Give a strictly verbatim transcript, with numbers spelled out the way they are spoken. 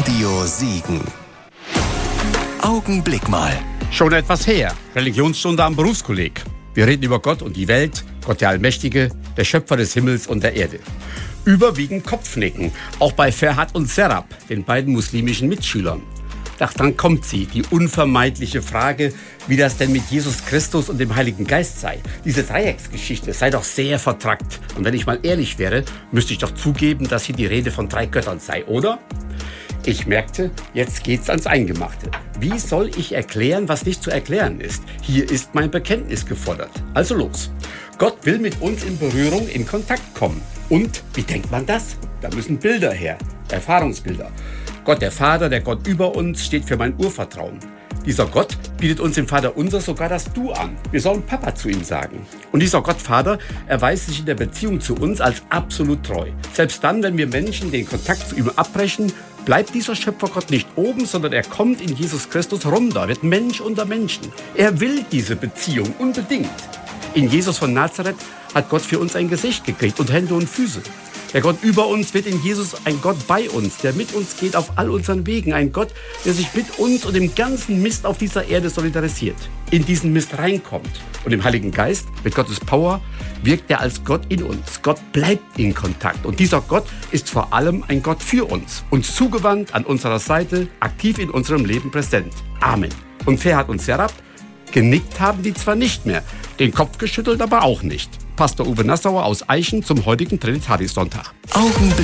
Radio Siegen. Augenblick mal. Schon etwas her. Religionsstunde am Berufskolleg. Wir reden über Gott und die Welt, Gott der Allmächtige, der Schöpfer des Himmels und der Erde. Überwiegend Kopfnicken, auch bei Ferhat und Serap, den beiden muslimischen Mitschülern. Doch dann kommt sie, die unvermeidliche Frage, wie das denn mit Jesus Christus und dem Heiligen Geist sei. Diese Dreiecksgeschichte sei doch sehr vertrackt. Und wenn ich mal ehrlich wäre, müsste ich doch zugeben, dass hier die Rede von drei Göttern sei, oder? Ich merkte, jetzt geht's ans Eingemachte. Wie soll ich erklären, was nicht zu erklären ist? Hier ist mein Bekenntnis gefordert. Also los. Gott will mit uns in Berührung, in Kontakt kommen. Und wie denkt man das? Da müssen Bilder her, Erfahrungsbilder. Gott der Vater, der Gott über uns, steht für mein Urvertrauen. Dieser Gott bietet uns im Vaterunser sogar das Du an. Wir sollen Papa zu ihm sagen. Und dieser Gott Vater erweist sich in der Beziehung zu uns als absolut treu. Selbst dann, wenn wir Menschen den Kontakt zu ihm abbrechen, bleibt dieser Schöpfergott nicht oben, sondern er kommt in Jesus Christus runter, wird Mensch unter Menschen. Er will diese Beziehung unbedingt. In Jesus von Nazareth hat Gott für uns ein Gesicht gekriegt und Hände und Füße. Der Gott über uns wird in Jesus ein Gott bei uns, der mit uns geht auf all unseren Wegen. Ein Gott, der sich mit uns und dem ganzen Mist auf dieser Erde solidarisiert, in diesen Mist reinkommt. Und im Heiligen Geist, mit Gottes Power, wirkt er als Gott in uns. Gott bleibt in Kontakt. Und dieser Gott ist vor allem ein Gott für uns. Uns zugewandt, an unserer Seite, aktiv in unserem Leben präsent. Amen. Und Ferhat und Serap? Genickt haben die zwar nicht mehr, den Kopf geschüttelt aber auch nicht. Pastor Uwe Nassauer aus Aichen zum heutigen Trinitatis-Sonntag. Augenblick.